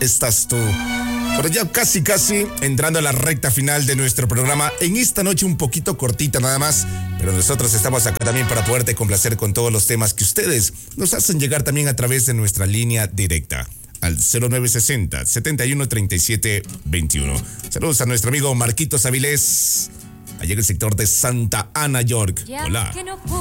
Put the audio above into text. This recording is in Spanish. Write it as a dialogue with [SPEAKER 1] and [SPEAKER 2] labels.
[SPEAKER 1] estás tú? Pero ya casi entrando a la recta final de nuestro programa, en esta noche un poquito cortita nada más, pero nosotros estamos acá también para poderte complacer con todos los temas que ustedes nos hacen llegar también a través de nuestra línea directa al 0960 71 37 21. Saludos a nuestro amigo Marquitos Avilés, allá en el sector de Santa Ana, York. Hola.